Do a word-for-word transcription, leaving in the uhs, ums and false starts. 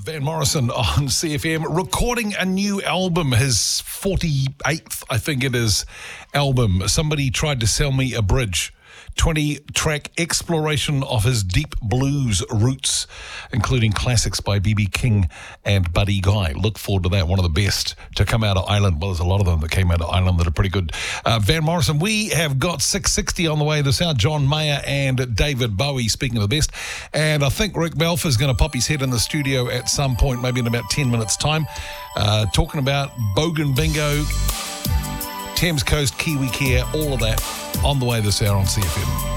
Van Morrison on C F M, recording a new album, his forty-eighth, I think it is, album. Somebody tried to sell me a bridge. twenty-track exploration of his deep blues roots, including classics by B B King and Buddy Guy. Look forward to that. One of the best to come out of Ireland. Well, there's a lot of them that came out of Ireland that are pretty good. Uh, Van Morrison, we have got six sixty on the way this hour. John Mayer and David Bowie, speaking of the best. And I think Rick Belfer is going to pop his head in the studio at some point, maybe in about ten minutes' time, uh, talking about Bogan Bingo, Thames Coast Kiwi Care, all of that on the way this hour on C F M.